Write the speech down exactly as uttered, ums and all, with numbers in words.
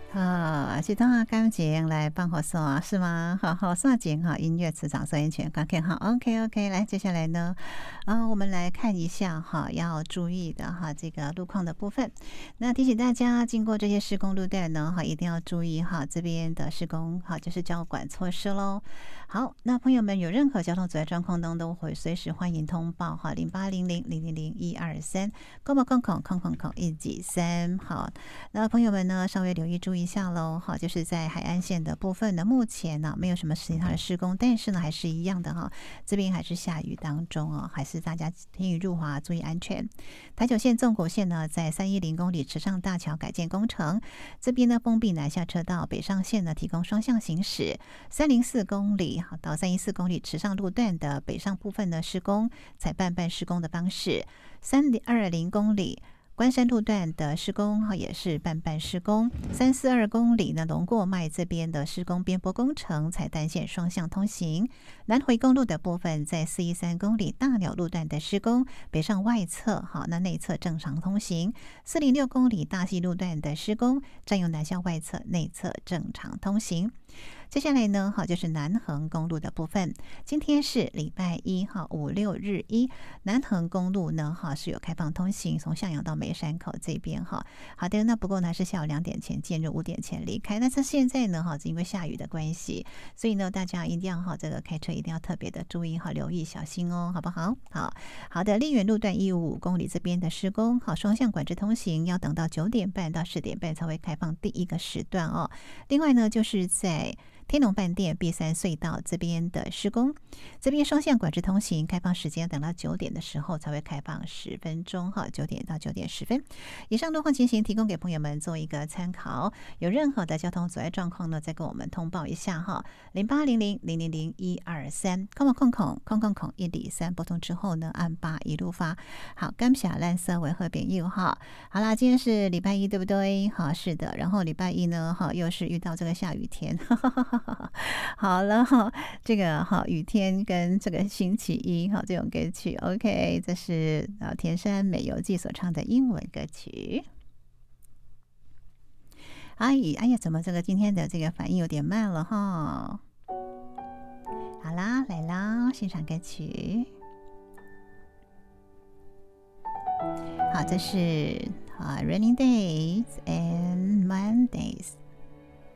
好，是当感情来帮我说是吗？好好算景哈，音乐磁场收音权刚看好 ，OK OK，来接下来呢，啊，我们来看一下哈，要注意的哈，这个路况的部分。那提醒大家，经过这些施工路段呢，哈，一定要注意哈，这边的施工哈，就是交管措施喽。好，那朋友们有任何交通阻碍状况呢，都会随时欢迎通报哈，零八零零零零零一二三，空空空空空空空一几三。好，那朋友们呢，稍微留意注意一下喽。好，就是在海岸线的部分呢，目前呢没有什么其他的施工，但是呢还是一样的哈，这边还是下雨当中哦，还是大家天雨入华，注意安全。台九线纵国线呢，在三一零公里池上大桥改建工程，这边呢封闭南下车道，北上线呢提供双向行驶。三零四公里好到三一四公里池上路段的北上部分呢施工，采半半施工的方式。三二零公里。关山路段的施工也是半半施工，三四二公里呢龙过脉这边的施工边坡工程采单线双向通行。南回公路的部分在四一三公里大鸟路段的施工，北上外侧好，那内侧正常通行。四零六公里大溪路段的施工，占用南向外侧，内侧正常通行。接下来呢，好就是南横公路的部分。今天是礼拜一哈，五六日一，南横公路呢哈是有开放通行，从向阳到梅山口这边哈。好的，那不过呢是下午两点前进入，五点前离开。那是现在呢哈，是因为下雨的关系，所以呢大家一定要哈这个开车一定要特别的注意哈，留意小心哦，好不好？好好的，丽园路段一五五公里这边的施工，好双向管制通行，要等到九点半到十点半才会开放第一个时段哦。另外呢，就是在天龙饭店 B 三隧道这边的施工，这边双向管制通行，开放时间等到九点的时候才会开放十分钟哈，九点到九点十分。以上路况情形提供给朋友们做一个参考，有任何的交通阻碍状况呢，再跟我们通报一下哈，零八零零零零零一二三，空空空空空空一里三，拨通之后呢，按八一路发。好，感谢蓝色为和扁右哈。好啦，今天是礼拜一对不对？好，是的，然后礼拜一呢，哈，又是遇到这个下雨天。哈哈哈哈好了哈，这个哈雨天跟这个星期一哈这种歌曲 ，OK， 这是呃田山美游记所唱的英文歌曲。哎哎呀，怎么这个今天的这个反应有点慢了哈？好啦，来啦，欣赏歌曲。好，这是啊 Rainy Days and Mondays。